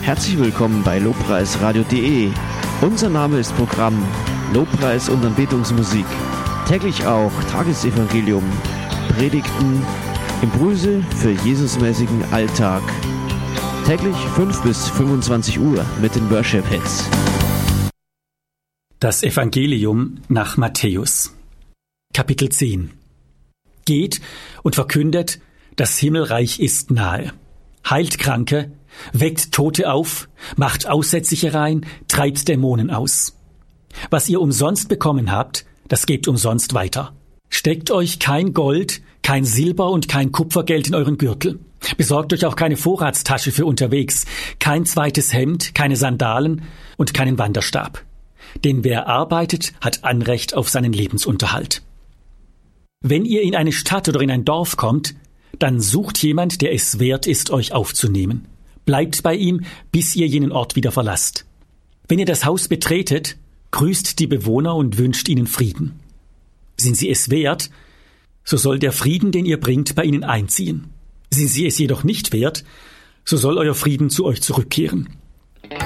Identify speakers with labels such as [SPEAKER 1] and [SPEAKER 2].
[SPEAKER 1] Herzlich willkommen bei lobpreisradio.de. Unser Name ist Programm Lobpreis und Anbetungsmusik. Täglich auch Tagesevangelium, Predigten, Impulse für Jesusmäßigen Alltag. Täglich 5 bis 25 Uhr mit den Worship Hits.
[SPEAKER 2] Das Evangelium nach Matthäus. Kapitel 10. Geht und verkündet, das Himmelreich ist nahe. Heilt Kranke, weckt Tote auf, macht Aussätzige rein, treibt Dämonen aus. Was ihr umsonst bekommen habt, das gebt umsonst weiter. Steckt euch kein Gold, kein Silber und kein Kupfergeld in euren Gürtel. Besorgt euch auch keine Vorratstasche für unterwegs, kein zweites Hemd, keine Sandalen und keinen Wanderstab. Denn wer arbeitet, hat Anrecht auf seinen Lebensunterhalt. Wenn ihr in eine Stadt oder in ein Dorf kommt, dann sucht jemand, der es wert ist, euch aufzunehmen. Bleibt bei ihm, bis ihr jenen Ort wieder verlasst. Wenn ihr das Haus betretet, grüßt die Bewohner und wünscht ihnen Frieden. Sind sie es wert, so soll der Frieden, den ihr bringt, bei ihnen einziehen. Sind sie es jedoch nicht wert, so soll euer Frieden zu euch zurückkehren.